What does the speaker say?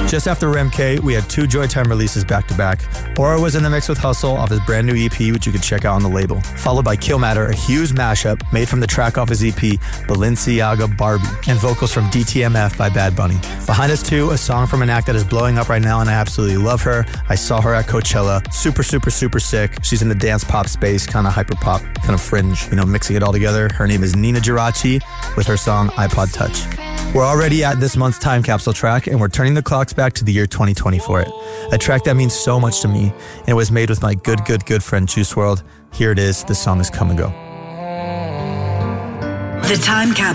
Just after Remke, we had 2 Joytime releases back-to-back. Aura was in the mix with Hustle off his brand new EP, which you can check out on the label. Followed by Killmatter, a huge mashup made from the track off his EP, Balenciaga Barbie, and vocals from DTMF by Bad Bunny. Behind us too, a song from an act that is blowing up right now, and I absolutely love her. I saw her at Coachella. Super, super, super sick. She's in the dance pop space, kind of hyper pop, kind of fringe, mixing it all together. Her name is Nina Geraci with her song iPod Touch. We're already at this month's time capsule track, and we're turning the clocks back to the year 2020 for it. A track that means so much to me, and it was made with my good friend Juice WRLD. Here it is. This song is Come and Go. The Time Capsule.